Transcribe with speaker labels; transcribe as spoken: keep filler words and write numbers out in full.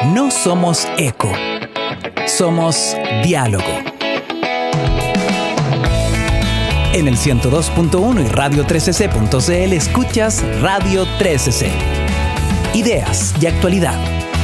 Speaker 1: No somos eco, somos diálogo. En el ciento dos punto uno y radio trece ce punto c l escuchas Radio trece ce. Ideas y actualidad